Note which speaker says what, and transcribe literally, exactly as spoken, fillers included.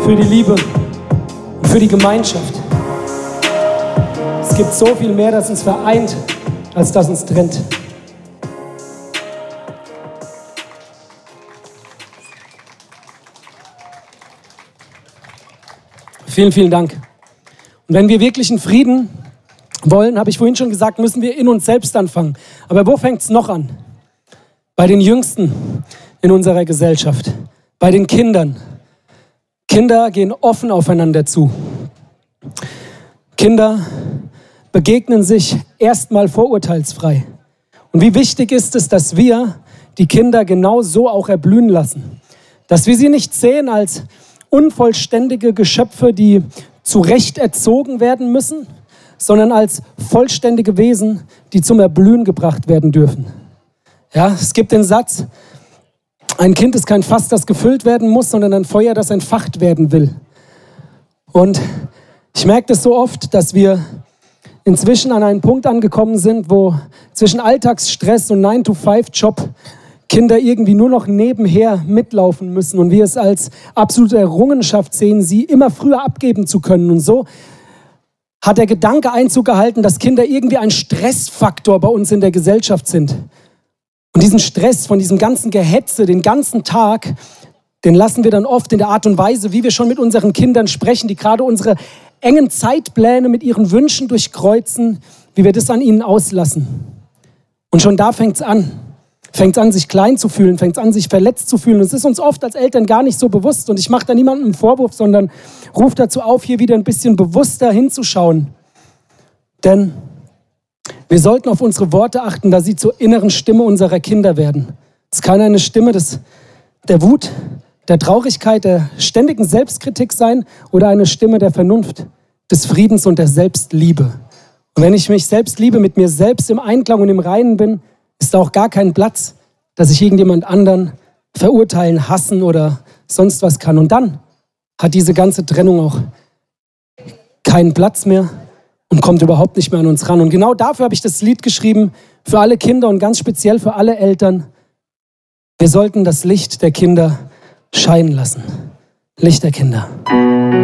Speaker 1: für die Liebe und für die Gemeinschaft. Es gibt so viel mehr, das uns vereint, als das uns trennt. Vielen, vielen Dank. Und wenn wir wirklichen Frieden wollen, habe ich vorhin schon gesagt, müssen wir in uns selbst anfangen. Aber wo fängt es noch an? Bei den Jüngsten in unserer Gesellschaft, bei den Kindern. Kinder gehen offen aufeinander zu. Kinder begegnen sich erstmal vorurteilsfrei. Und wie wichtig ist es, dass wir die Kinder genau so auch erblühen lassen. Dass wir sie nicht sehen als unvollständige Geschöpfe, die zurecht erzogen werden müssen, sondern als vollständige Wesen, die zum Erblühen gebracht werden dürfen. Ja, es gibt den Satz, ein Kind ist kein Fass, das gefüllt werden muss, sondern ein Feuer, das entfacht werden will. Und ich merke das so oft, dass wir inzwischen an einen Punkt angekommen sind, wo zwischen Alltagsstress und nine to five Job Kinder irgendwie nur noch nebenher mitlaufen müssen und wir es als absolute Errungenschaft sehen, sie immer früher abgeben zu können. Und so hat der Gedanke Einzug gehalten, dass Kinder irgendwie ein Stressfaktor bei uns in der Gesellschaft sind. Und diesen Stress von diesem ganzen Gehetze, den ganzen Tag, den lassen wir dann oft in der Art und Weise, wie wir schon mit unseren Kindern sprechen, die gerade unsere engen Zeitpläne mit ihren Wünschen durchkreuzen, wie wir das an ihnen auslassen. Und schon da fängt es an. Fängt es an, sich klein zu fühlen, fängt es an, sich verletzt zu fühlen. Und es ist uns oft als Eltern gar nicht so bewusst. Und ich mache da niemandem einen Vorwurf, sondern rufe dazu auf, hier wieder ein bisschen bewusster hinzuschauen. Denn wir sollten auf unsere Worte achten, da sie zur inneren Stimme unserer Kinder werden. Es kann eine Stimme des, der Wut, der Traurigkeit, der ständigen Selbstkritik sein oder eine Stimme der Vernunft, des Friedens und der Selbstliebe. Und wenn ich mich selbst liebe, mit mir selbst im Einklang und im Reinen bin, ist da auch gar kein Platz, dass ich irgendjemand anderen verurteilen, hassen oder sonst was kann. Und dann hat diese ganze Trennung auch keinen Platz mehr und kommt überhaupt nicht mehr an uns ran. Und genau dafür habe ich das Lied geschrieben, für alle Kinder und ganz speziell für alle Eltern. Wir sollten das Licht der Kinder scheinen lassen. Licht der Kinder.